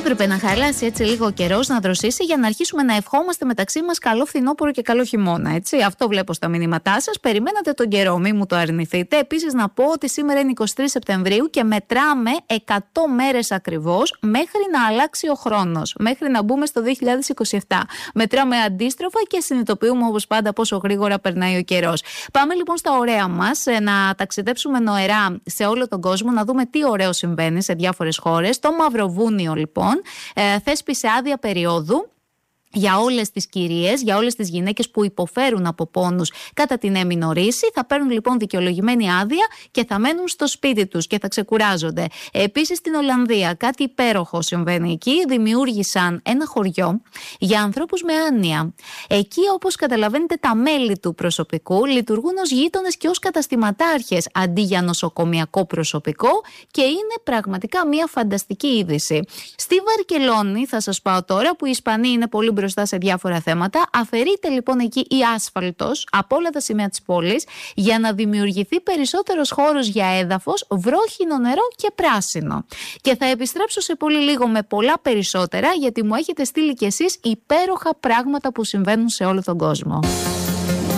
Έπρεπε να χαλάσει έτσι λίγο ο καιρός, να δροσίσει για να αρχίσουμε να ευχόμαστε μεταξύ μας καλό φθινόπωρο και καλό χειμώνα. Έτσι. Αυτό βλέπω στα μηνύματά σας. Περιμένατε τον καιρό, μην μου το αρνηθείτε. Επίσης, να πω ότι σήμερα είναι 23 Σεπτεμβρίου και μετράμε 100 μέρες ακριβώς μέχρι να αλλάξει ο χρόνος. Μέχρι να μπούμε στο 2027. Μετράμε αντίστροφα και συνειδητοποιούμε όπως πάντα πόσο γρήγορα περνάει ο καιρός. Πάμε λοιπόν στα ωραία μας, να ταξιδέψουμε νοερά σε όλο τον κόσμο, να δούμε τι ωραίο συμβαίνει σε διάφορες χώρες. Το Μαυροβούνιο λοιπόν θέσπισε άδεια περίοδου για όλες τις κυρίες, για όλες τις γυναίκες που υποφέρουν από πόνους κατά την έμεινο-ρίση. Θα παίρνουν λοιπόν δικαιολογημένη άδεια και θα μένουν στο σπίτι τους και θα ξεκουράζονται. Επίσης στην Ολλανδία κάτι υπέροχο συμβαίνει εκεί. Δημιούργησαν ένα χωριό για ανθρώπους με άνοια. Εκεί, όπως καταλαβαίνετε, τα μέλη του προσωπικού λειτουργούν ως γείτονες και ως καταστηματάρχες αντί για νοσοκομιακό προσωπικό και είναι πραγματικά μια φανταστική είδηση. Στη Βαρκελόνη θα σας πάω τώρα, που οι Ισπανοί είναι πολύ μπροστά σε διάφορα θέματα. Αφαιρείται λοιπόν εκεί η άσφαλτος από όλα τα σημεία της πόλης για να δημιουργηθεί περισσότερος χώρος για έδαφος, βρόχινο νερό και πράσινο. Και θα επιστρέψω σε πολύ λίγο με πολλά περισσότερα, γιατί μου έχετε στείλει κι εσείς υπέροχα πράγματα που συμβαίνουν σε όλο τον κόσμο.